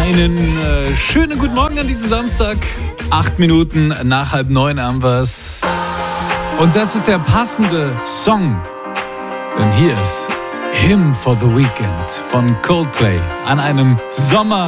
Einen schönen guten Morgen an diesem Samstag. 8 Minuten nach 8:30 haben wir's. Und das ist der passende Song. Denn hier ist Hymn for the Weekend von Coldplay an einem